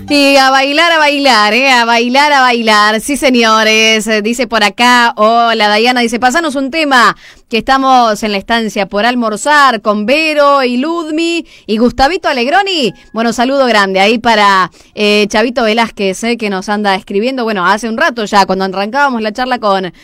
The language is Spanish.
Y a bailar, a bailar. Sí, señores, dice por acá, hola, Dayana, dice, pasanos un tema, que estamos en la estancia por almorzar con Vero y Ludmi y Gustavito Alegroni. Bueno, saludo grande ahí para Chavito Velázquez, que nos anda escribiendo, bueno, hace un rato ya, cuando arrancábamos la charla con